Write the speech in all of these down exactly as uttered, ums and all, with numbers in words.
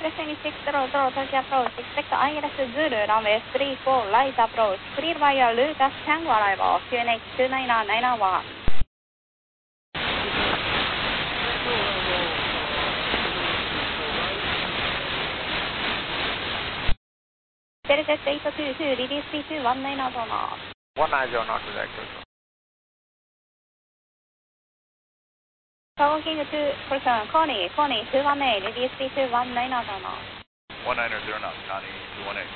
Expressing six zero zero Turkey approach, expect I L S Zulu, runway three four, right approach, clear via Lucas Tango arrival, Q N H two nine nine nine one. Delta eight two two, release P two one nine zero knot. one nine zero knot with active. Cargo King two, person, Connie, Connie two one eight, release P two one nine zero knot. one nine zero knot, Connie two one eight.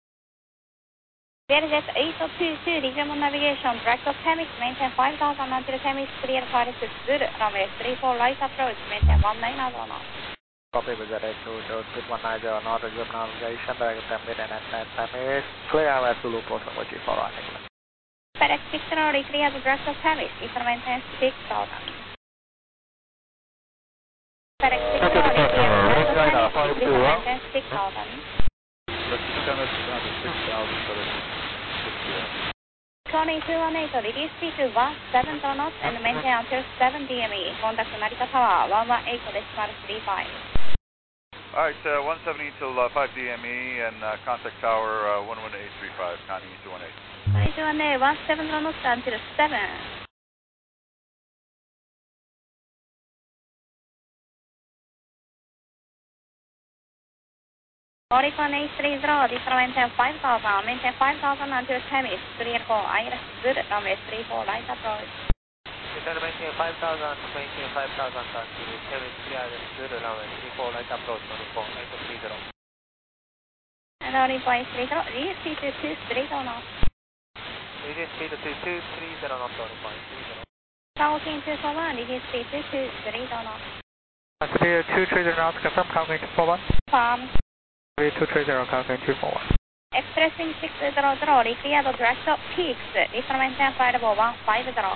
Delta eight two two, regional navigation, direct of Temis, maintain five thousand until Temis, clear Paris Zulu, runway three four, right approach, maintain one nine zero knot. Copy with that two two six one nine zero knot, resume navigation, direct of Temis and at Temis, clear our Zulu person, which is for running. FedEx six zero, clear the direct of Temis, Eastern maintain six thousand. FedEx six zero, clear the direct of Temis, Eastern maintain six thousand. Temis down to six thousand for the six zero. Connie two one eight, release P two one seven zero knots and maintain until seven D M E. Contact Narita Tower one one eight decimal three five. Alright, uh, one seventy till uh, five D M E and uh, contact tower uh, one one eight three five, Connie two one eight. Connie two one eight, one seven zero knots until seven. Connie one eight three zero, decimal maintain five thousand, maintain five thousand until Temis, clear for I L S Zulu, runway three four, right approach. Return maintain five thousand, maintain five thousand until Temis, clear Zulu, runway three four, right approach, twenty four, eight three zero. And only point three zero, release P two two three zero knots. Release speed to two three zero knot, twenty point three zero. Cargo King two four one, release P two two three zero knots. Speed two three zero knots, confirm, Cargo King two four one. Farm. Speed two three zero, Cargo King two four one. Expressing six zero zero, clear the direct of peaks, Eastern maintain five one five zero.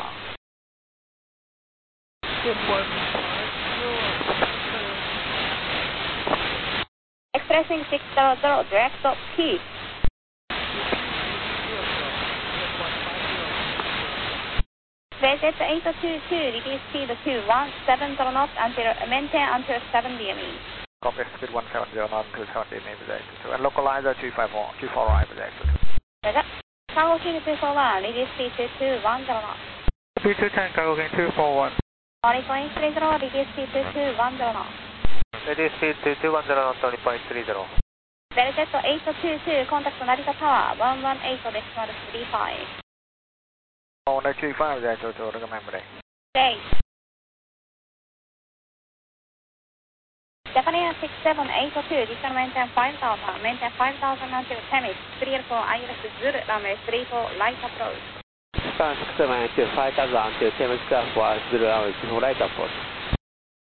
Expressing six zero zero, direct of peaks. Visit eight two two, release speed two one seven zero knots until maintain until seven D M E. Copy, speed one seven zero knot until seven D M E with exit two. And localizer two five four, two four right with exit two. Roger. Cargo King two four one, release speed two two one zero knots. Speed two ten, Cargo King two four one. twenty point three zero, release speed two two one zero knots. Release speed two two one zero knot, twenty point three zero. Delta eight two two, contact Narita Tower one one eight decimal three five. one one eight three five with exit two, remember. Date. Japan six seven eight two, return maintain five thousand, maintain five thousand until Temis, clear for I L S Zulu, runway three four, right approach. Japan six seven eight two, five thousand until Temis, clear for Zulu, runway three four, right approach.